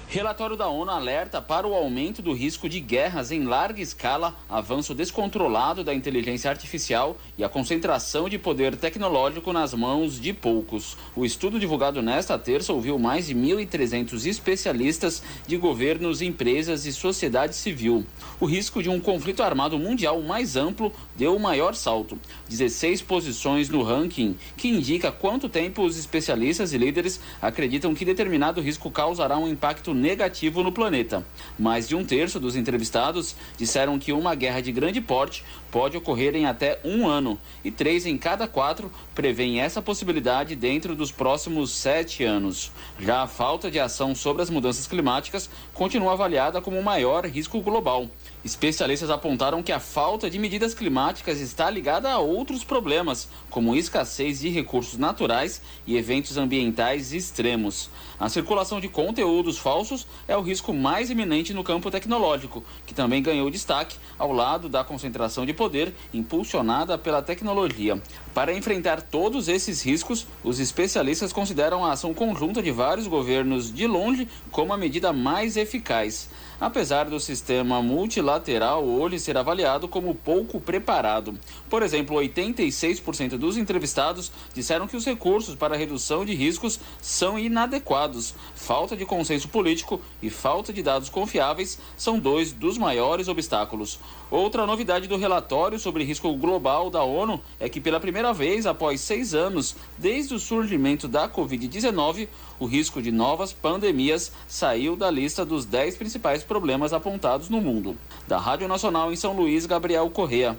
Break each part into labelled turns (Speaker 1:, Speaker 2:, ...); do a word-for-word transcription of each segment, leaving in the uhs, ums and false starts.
Speaker 1: Relatório da ONU alerta para o aumento do risco de guerras em larga escala, avanço descontrolado da inteligência artificial e a concentração de poder tecnológico nas mãos de poucos. O estudo divulgado nesta terça ouviu mais de mil e trezentos especialistas de governos, empresas e sociedade civil. O risco de um conflito armado mundial mais amplo deu o maior salto, dezesseis posições no ranking, que indica quanto tempo os especialistas e líderes acreditam que determinado risco causará um impacto negativo no planeta. Mais de um terço dos entrevistados disseram que uma guerra de grande porte pode ocorrer em até um ano, e três em cada quatro prevêem essa possibilidade dentro dos próximos sete anos. Já a falta de ação sobre as mudanças climáticas continua avaliada como o maior risco global. Especialistas apontaram que a falta de medidas climáticas está ligada a outros problemas, como escassez de recursos naturais e eventos ambientais extremos. A circulação de conteúdos falsos é o risco mais iminente no campo tecnológico, que também ganhou destaque ao lado da concentração de poder impulsionada pela tecnologia. Para enfrentar todos esses riscos, os especialistas consideram a ação conjunta de vários governos de longe como a medida mais eficaz. Apesar do sistema multilateral hoje ser avaliado como pouco preparado. Por exemplo, oitenta e seis por cento dos entrevistados disseram que os recursos para a redução de riscos são inadequados. Falta de consenso político e falta de dados confiáveis são dois dos maiores obstáculos. Outra novidade do relatório sobre risco global da ONU é que, pela primeira vez após seis anos, desde o surgimento da covid dezenove, o risco de novas pandemias saiu da lista dos dez principais problemas apontados no mundo. Da Rádio Nacional em São Luís, Gabriel Correa.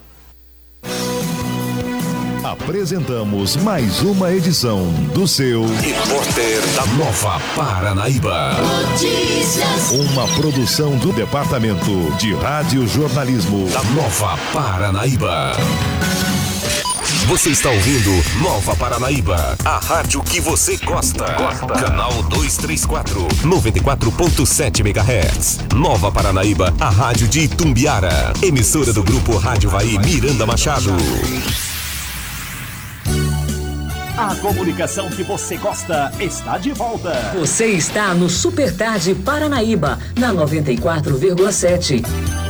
Speaker 2: Apresentamos mais uma edição do seu
Speaker 3: Repórter da Nova Paranaíba.
Speaker 2: Notícias. Uma produção do Departamento de Rádio Jornalismo
Speaker 3: da Nova Paranaíba. Você está ouvindo Nova Paranaíba, a rádio que você gosta. gosta. Canal duzentos e trinta e quatro, noventa e quatro ponto sete megahertz. Nova Paranaíba, a rádio de Itumbiara. Emissora do Grupo Rádio Vai Miranda Machado.
Speaker 4: A comunicação que você gosta está de volta.
Speaker 5: Você está no Super Tarde Paranaíba, na noventa e quatro vírgula sete.